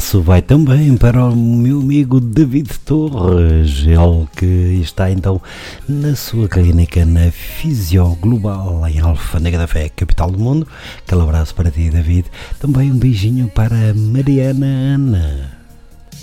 abraço vai também para o meu amigo David Torres, ele que está então na sua clínica na Fisio Global em Alfândega da Fé, capital do mundo. Aquele abraço para ti, David. Também um beijinho para a Mariana Ana.